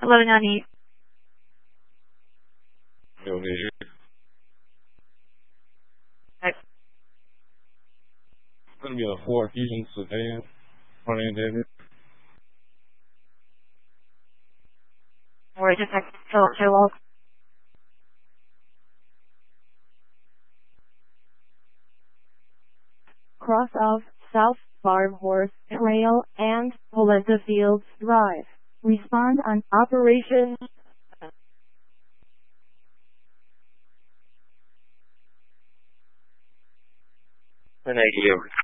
Hello, Nani. Yo, Nick. Hi. It's going to be a Ford Fusion sedan, front end headed. Where is it? Hello. Cross of South Farm Horse Trail and Polenta Fields Drive. Respond on Operation. An idea.